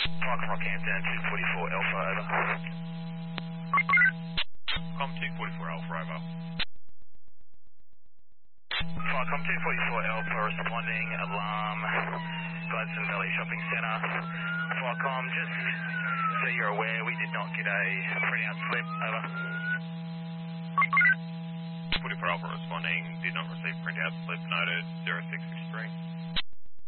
Park Rockhampton 244 Alpha, over. Com 244 Alpha, over. Falcom 244 Alpha responding, alarm, Gladstone Valley Shopping Centre. Falcom, just so you're aware, we did not get a printout slip, over. 44 Alpha responding, did not receive printout slip, noted 0663.